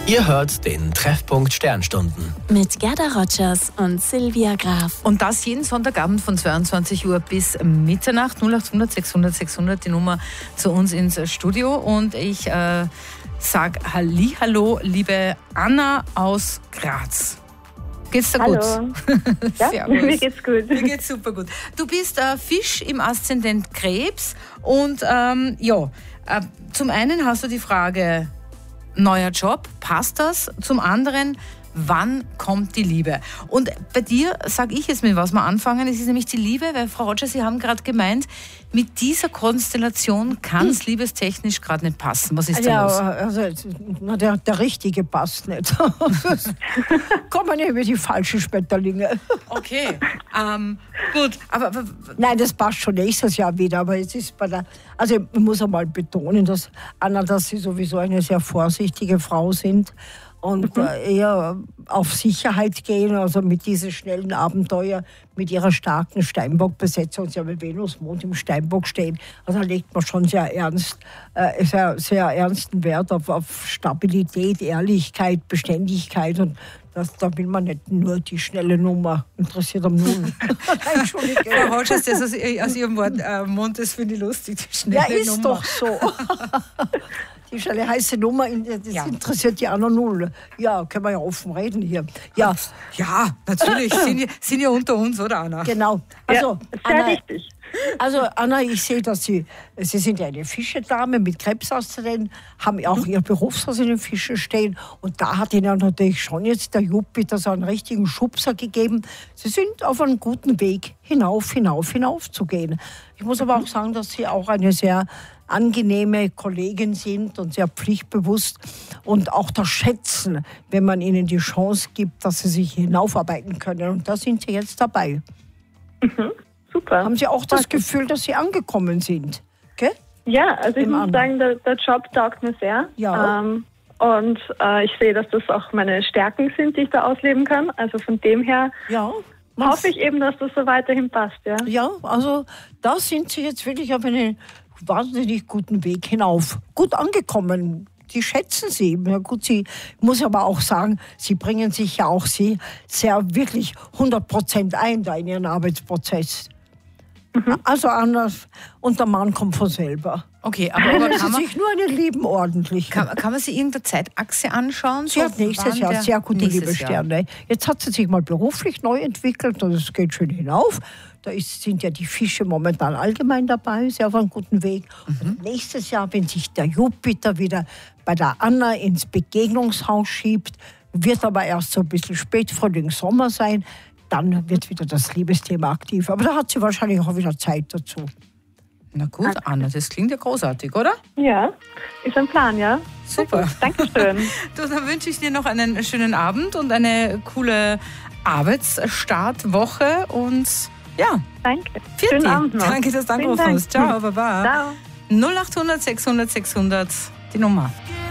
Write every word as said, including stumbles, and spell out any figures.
Ihr hört den Treffpunkt Sternstunden. Mit Gerda Rogers und Silvia Graf. Und das jeden Sonntagabend von zweiundzwanzig Uhr bis Mitternacht. null acht hundert sechshundert sechshundert die Nummer zu uns ins Studio. Und ich äh, sage Hallihallo, liebe Anna aus Graz. Geht's dir gut? Hallo. Ja, mir geht's gut. Mir geht's super gut. Du bist äh, Fisch im Aszendent Krebs und ähm, ja, äh, zum einen hast du die Frage, neuer Job, passt das? Zum anderen, wann kommt die Liebe? Und bei dir sage ich jetzt mit was wir anfangen. Es ist nämlich die Liebe, weil Frau Roger, Sie haben gerade gemeint, mit dieser Konstellation kann es liebestechnisch gerade nicht passen. Was ist da ja, los? Also, na, der, der Richtige passt nicht. Kommen nicht über die falschen Schmetterlinge. Okay, ähm, gut. Aber, aber Nein, das passt schon nächstes Jahr wieder. Aber es ist bei der, also ich muss einmal betonen, dass Anna, dass Sie sowieso eine sehr vorsichtige Frau sind und mhm. eher auf Sicherheit gehen, also mit diesen schnellen Abenteuer, mit ihrer starken Steinbock-Besetzung. Sie haben den Venus-Mond im Steinbock stehen. Also da legt man schon sehr ernst, äh, sehr, sehr ernsten Wert auf, auf Stabilität, Ehrlichkeit, Beständigkeit und das, da will man nicht nur die schnelle Nummer, interessiert am Null. Entschuldige. Frau Rogers, das aus, aus Ihrem Wort, äh, Mund, das finde ich lustig, die schnelle Ja, ist Nummer. doch so. Die schnelle heiße Nummer, das Ja. interessiert die Anna Null. Ja, können wir ja offen reden hier. Ja, Ja, natürlich, sind ja, sind ja unter uns, oder Anna? genau. Also, ja, sehr Anna, richtig. also Anna, ich sehe, dass Sie, Sie sind ja eine Fischedame mit Krebsaszendent, haben auch Ihr Berufshaus in den Fischen stehen und da hat Ihnen natürlich schon jetzt der Jupiter so einen richtigen Schubser gegeben. Sie sind auf einem guten Weg, hinauf, hinauf, hinauf zu gehen. Ich muss aber auch sagen, dass Sie auch eine sehr angenehme Kollegin sind und sehr pflichtbewusst und auch das Schätzen, wenn man ihnen die Chance gibt, dass sie sich hinaufarbeiten können. Und da sind Sie jetzt dabei. Mhm, super. Haben Sie auch das Gefühl, dass Sie angekommen sind? Gell? Ja, also ich Im muss anderen. sagen, der, der Job taugt mir sehr. Ja. Ähm, und äh, ich sehe, dass das auch meine Stärken sind, die ich da ausleben kann. Also von dem her Ja. hoffe ich eben, dass das so weiterhin passt. Ja. Ja, also da sind Sie jetzt wirklich auf einen wahnsinnig guten Weg hinauf. Gut angekommen. Die schätzen Sie. Ja gut, Sie muss aber auch sagen, Sie bringen sich ja auch Sie sehr wirklich hundert Prozent ein da in Ihren Arbeitsprozess. Mhm. Also anders. Und der Mann kommt von selber. Okay, aber, aber Können kann, Sie man, sich nur einen lieben ordentlich. kann, kann man sich irgendeine Zeitachse anschauen? Sie So hat nächstes wann Jahr der- sehr gute nächstes Jahr. Liebessterne. Jetzt hat sie sich mal beruflich neu entwickelt und es geht schön hinauf. Da ist, sind ja die Fische momentan allgemein dabei, sehr auf einem guten Weg. Mhm. Und nächstes Jahr, wenn sich der Jupiter wieder bei der Anna ins Begegnungshaus schiebt, wird aber erst so ein bisschen spät, Frühling, Sommer sein, dann wird wieder das Liebesthema aktiv. Aber da hat sie wahrscheinlich auch wieder Zeit dazu. Na gut, Anna, das klingt ja großartig, oder? Ja, ist ein Plan, ja. Super. Dankeschön. Du, dann wünsche ich dir noch einen schönen Abend und eine coole Arbeitsstartwoche und ja, Danke. Vierte. Schönen Abend noch. Danke, dass du Vielen angerufen Dank. hast. Ciao, baba. Ciao. null acht hundert sechshundert sechshundert die Nummer.